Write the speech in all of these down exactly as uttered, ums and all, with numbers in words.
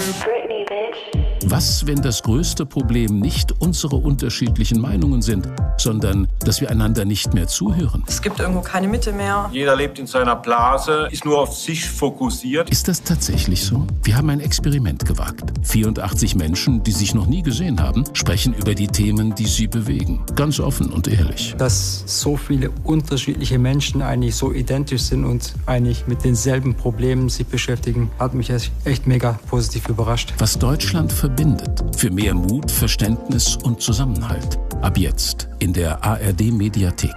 Britney, bitch. Was, wenn das größte Problem nicht unsere unterschiedlichen Meinungen sind, sondern dass wir einander nicht mehr zuhören? Es gibt irgendwo keine Mitte mehr. Jeder lebt in seiner Blase, ist nur auf sich fokussiert. Ist das tatsächlich so? Wir haben ein Experiment gewagt. vierundachtzig Menschen, die sich noch nie gesehen haben, sprechen über die Themen, die sie bewegen. Ganz offen und ehrlich. Dass so viele unterschiedliche Menschen eigentlich so identisch sind und eigentlich mit denselben Problemen sich beschäftigen, hat mich echt mega positiv überrascht. Was Deutschland verbindet. Für mehr Mut, Verständnis und Zusammenhalt. Ab jetzt in der A R D-Mediathek.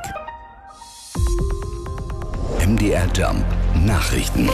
M D R Jump Nachrichten.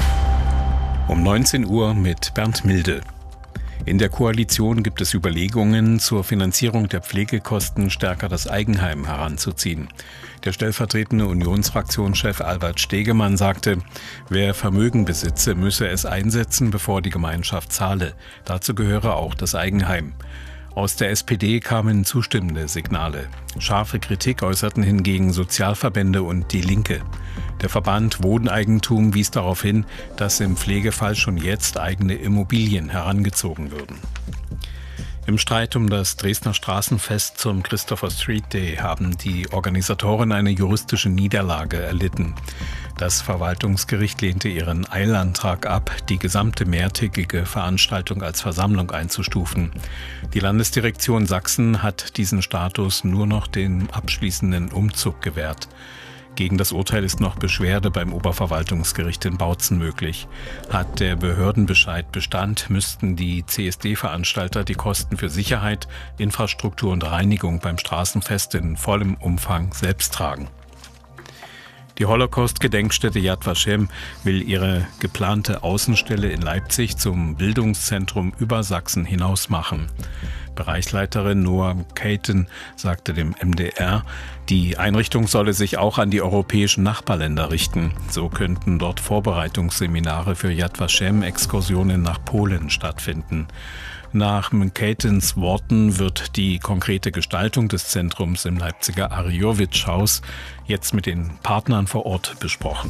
Um neunzehn Uhr mit Bernd Milde. In der Koalition gibt es Überlegungen, zur Finanzierung der Pflegekosten stärker das Eigenheim heranzuziehen. Der stellvertretende Unionsfraktionschef Albert Stegemann sagte, wer Vermögen besitze, müsse es einsetzen, bevor die Gemeinschaft zahle. Dazu gehöre auch das Eigenheim. Aus der S P D kamen zustimmende Signale. Scharfe Kritik äußerten hingegen Sozialverbände und die Linke. Der Verband Wohneigentum wies darauf hin, dass im Pflegefall schon jetzt eigene Immobilien herangezogen würden. Im Streit um das Dresdner Straßenfest zum Christopher Street Day haben die Organisatoren eine juristische Niederlage erlitten. Das Verwaltungsgericht lehnte ihren Eilantrag ab, die gesamte mehrtägige Veranstaltung als Versammlung einzustufen. Die Landesdirektion Sachsen hat diesen Status nur noch den abschließenden Umzug gewährt. Gegen das Urteil ist noch Beschwerde beim Oberverwaltungsgericht in Bautzen möglich. Hat der Behördenbescheid Bestand, müssten die C S D-Veranstalter die Kosten für Sicherheit, Infrastruktur und Reinigung beim Straßenfest in vollem Umfang selbst tragen. Die Holocaust-Gedenkstätte Yad Vashem will ihre geplante Außenstelle in Leipzig zum Bildungszentrum über Sachsen hinaus machen. Bereichsleiterin Noah Caton sagte dem M D R, die Einrichtung solle sich auch an die europäischen Nachbarländer richten. So könnten dort Vorbereitungsseminare für Yad Vashem-Exkursionen nach Polen stattfinden. Nach Catons Worten wird die konkrete Gestaltung des Zentrums im Leipziger Arjowitsch-Haus jetzt mit den Partnern vor Ort besprochen.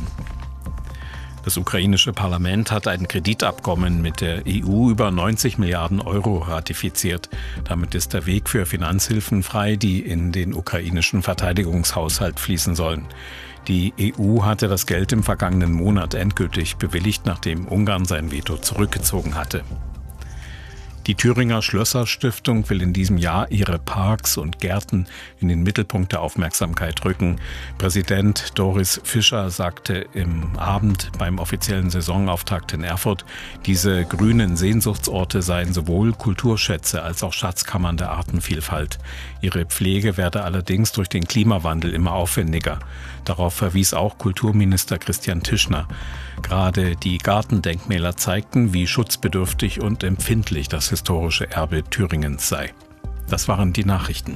Das ukrainische Parlament hat ein Kreditabkommen mit der E U über neunzig Milliarden Euro ratifiziert. Damit ist der Weg für Finanzhilfen frei, die in den ukrainischen Verteidigungshaushalt fließen sollen. Die E U hatte das Geld im vergangenen Monat endgültig bewilligt, nachdem Ungarn sein Veto zurückgezogen hatte. Die Thüringer Schlösser-Stiftung will in diesem Jahr ihre Parks und Gärten in den Mittelpunkt der Aufmerksamkeit rücken. Präsident Doris Fischer sagte im Abend beim offiziellen Saisonauftakt in Erfurt, diese grünen Sehnsuchtsorte seien sowohl Kulturschätze als auch Schatzkammern der Artenvielfalt. Ihre Pflege werde allerdings durch den Klimawandel immer aufwendiger. Darauf verwies auch Kulturminister Christian Tischner. Gerade die Gartendenkmäler zeigten, wie schutzbedürftig und empfindlich das historische Erbe Thüringens sei. Das waren die Nachrichten.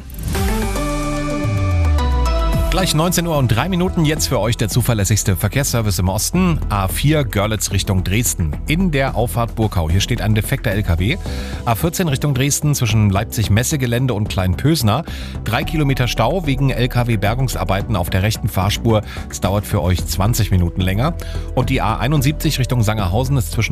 Gleich neunzehn Uhr und drei Minuten, jetzt für euch der zuverlässigste Verkehrsservice im Osten. A vier Görlitz Richtung Dresden. In der Auffahrt Burkau. Hier steht ein defekter L K W. A vierzehn Richtung Dresden zwischen Leipzig-Messegelände und Kleinpösner. Drei Kilometer Stau wegen L K W-Bergungsarbeiten auf der rechten Fahrspur. Es dauert für euch zwanzig Minuten länger. Und die A einundsiebzig Richtung Sangerhausen ist zwischen